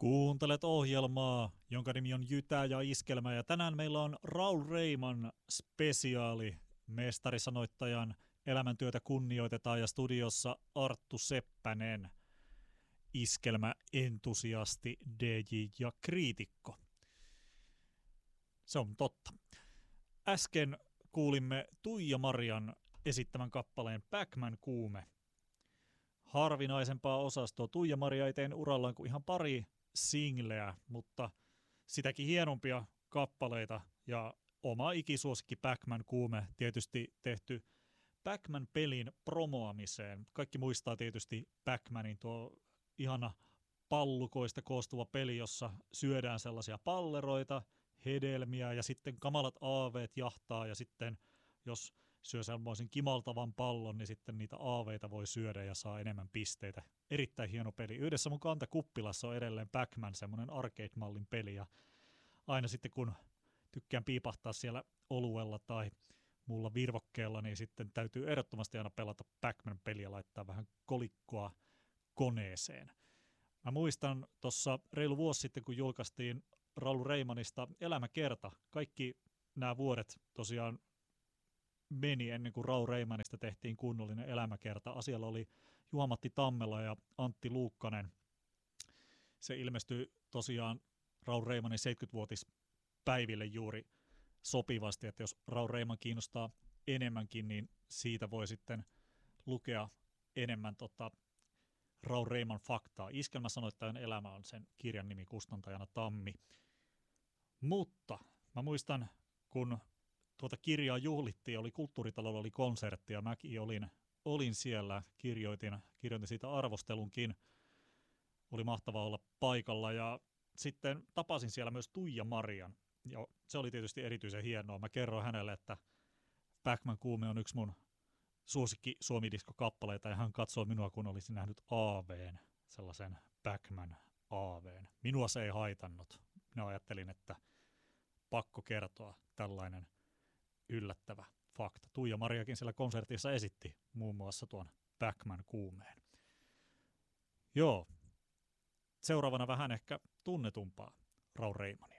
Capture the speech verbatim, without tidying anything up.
Kuuntelet ohjelmaa, jonka nimi on Jytä ja Iskelmä, ja tänään meillä on Raul Reiman spesiaali. Mestarisanoittajan elämäntyötä kunnioitetaan ja studiossa Arttu Seppänen, iskelmäentusiasti, D J ja kriitikko. Se on totta. Äsken kuulimme Tuija Marian esittämän kappaleen Backman Kuume. Harvinaisempaa osastoa. Tuija Maria ei teen urallaan kuin ihan pari singleä, mutta sitäkin hienompia kappaleita ja oma ikisuosikki Backman Kuume tietysti tehty Backman-pelin promoamiseen. Kaikki muistaa tietysti Backmanin tuo ihana pallukoista koostuva peli, jossa syödään sellaisia palleroita, hedelmiä ja sitten kamalat aaveet jahtaa ja sitten jos syö semmoisen kimaltavan pallon, niin sitten niitä aaveita voi syödä ja saa enemmän pisteitä. Erittäin hieno peli. Yhdessä mun kantakuppilassa on edelleen Backman, semmoinen arcade-mallin peli. Ja aina sitten kun tykkään piipahtaa siellä oluella tai mulla virvokkeella, niin sitten täytyy ehdottomasti aina pelata Backman-peliä ja laittaa vähän kolikkoa koneeseen. Mä muistan tuossa reilu vuosi sitten, kun julkaistiin Raul Reimanista Elämäkerta. Kaikki nämä vuodet tosiaan meni ennen kuin Raul Reimanista tehtiin kunnollinen elämäkerta. Asialla oli Juha-Matti Tammela ja Antti Luukkanen. Se ilmestyi tosiaan Raul Reimanin seitsemänkymmenvuotispäiville juuri sopivasti, että jos Raul Reiman kiinnostaa enemmänkin, niin siitä voi sitten lukea enemmän tota Raul Reiman faktaa. Iskelmäsanoittajan elämä on sen kirjan nimi, kustantajana Tammi. Mutta mä muistan, kun tuota kirjaa juhlittiin, oli Kulttuuritalolla oli konsertti ja mäkin olin, olin siellä, kirjoitin, kirjoitin siitä arvostelunkin. Oli mahtavaa olla paikalla ja sitten tapasin siellä myös Tuija Marian. Ja se oli tietysti erityisen hienoa. Mä kerroin hänelle, että Backman Kuume on yksi mun suosikki suomidiskokappaleita ja hän katsoi minua, kun olisi nähnyt aaveen, sellaisen Backman aaveen. Minua se ei haitannut. Minä ajattelin, että pakko kertoa tällainen yllättävä fakta. Tuija Mariakin siellä konsertissa esitti muun muassa tuon Backman Kuumeen. Joo, seuraavana vähän ehkä tunnetumpaa Raul Reiman.